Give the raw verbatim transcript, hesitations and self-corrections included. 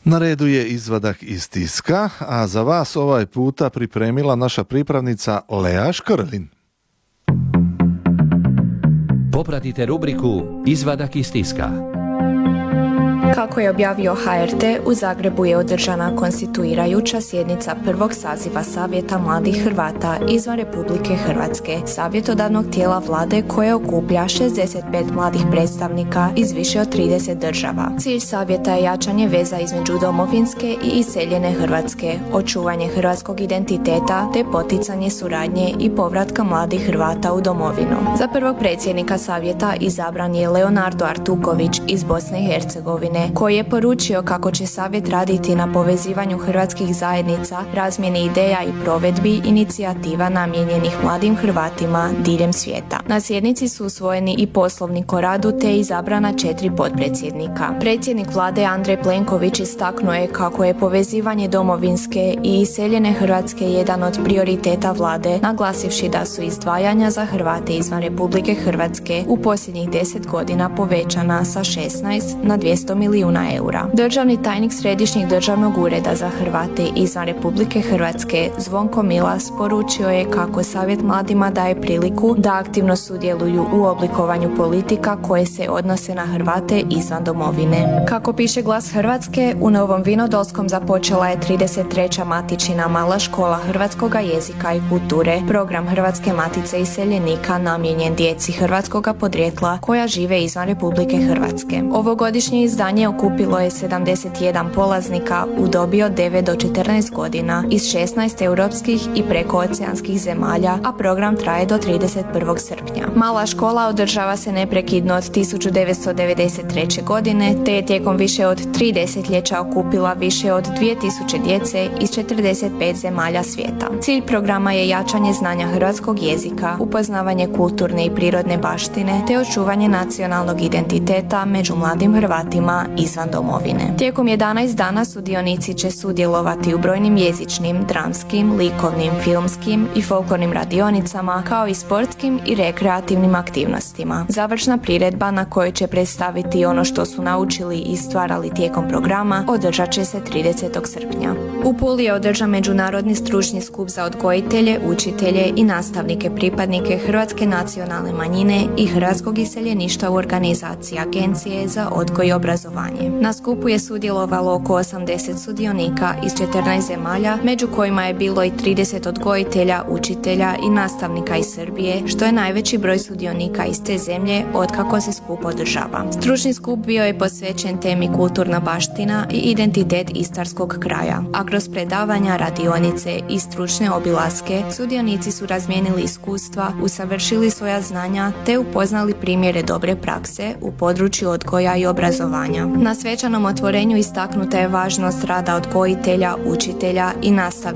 Na redu je izvadak iz tiska, a za vas ovaj puta pripremila naša pripravnica Lea Škrlin. Popratite rubriku Izvadak iz tiska. Kako je objavio ha er te, u Zagrebu je održana konstituirajuća sjednica prvog saziva Savjeta mladih Hrvata izvan Republike Hrvatske, savjetodavnog tijela vlade koje okuplja šezdeset pet mladih predstavnika iz više od trideset država. Cilj savjeta je jačanje veza između domovinske i iseljene Hrvatske, očuvanje hrvatskog identiteta te poticanje suradnje i povratka mladih Hrvata u domovinu. Za prvog predsjednika savjeta izabran je Leonardo Artuković iz Bosne i Hercegovine, koji je poručio kako će savjet raditi na povezivanju hrvatskih zajednica, razmjeni ideja i provedbi inicijativa namijenjenih mladim Hrvatima diljem svijeta. Na sjednici su usvojeni i poslovnik o radu te izabrana četiri potpredsjednika. Predsjednik vlade Andrej Plenković istaknuo je kako je povezivanje domovinske i iseljene Hrvatske jedan od prioriteta vlade, naglasivši da su izdvajanja za Hrvate izvan Republike Hrvatske u posljednjih deset godina povećana sa šesnaest na dvjesto milijuna eura. Državni tajnik Središnjeg državnog ureda za Hrvate izvan Republike Hrvatske Zvonko Milas poručio je kako savjet mladima daje priliku da aktivno sudjeluju u oblikovanju politika koje se odnose na Hrvate izvan domovine. Kako piše Glas Hrvatske, u Novom Vinodolskom započela je trideset treća matičina mala škola hrvatskoga jezika i kulture, program Hrvatske matice iseljenika namijenjen djeci hrvatskoga podrijetla koja žive izvan Republike Hrvatske. Ovogodišnje izdanje okupilo je sedamdeset jedan polaznika u dobi od devet do četrnaest godina iz šesnaest europskih i prekooceanskih zemalja, a program traje do trideset prvog srpnja. Mala škola održava se neprekidno od tisuću devetsto devedeset treće. godine, te je tijekom više od tri desetljeća okupila više od dvije tisuće djece iz četrdeset pet zemalja svijeta. Cilj programa je jačanje znanja hrvatskog jezika, upoznavanje kulturne i prirodne baštine, te očuvanje nacionalnog identiteta među mladim Hrvatima izvan domovine. Tijekom jedanaest dana sudionici će sudjelovati u brojnim jezičnim, dramskim, likovnim, filmskim i folklornim radionicama, kao i sportskim i rekreativnim aktivnostima. Završna priredba na kojoj će predstaviti ono što su naučili i stvarali tijekom programa održat će se tridesetog srpnja. U Puli je održan međunarodni stručni skup za odgojitelje, učitelje i nastavnike pripadnike hrvatske nacionalne manjine i hrvatskog iseljeništva u organizaciji Agencije za odgoj i obrazovanje. Na skupu je sudjelovalo oko osamdeset sudionika iz četrnaest zemalja, među kojima je bilo i trideset odgojitelja, učitelja i nastavnika iz Srbije, što je najveći broj sudionika iz te zemlje otkako se skup održava. Stručni skup bio je posvećen temi kulturna baština i identitet istarskog kraja, a kroz predavanja, radionice i stručne obilaske sudionici su razmijenili iskustva, usavršili svoja znanja te upoznali primjere dobre prakse u području odgoja i obrazovanja. Na svečanom otvorenju istaknuta je važnost rada odgojitelja, učitelja i nastavnika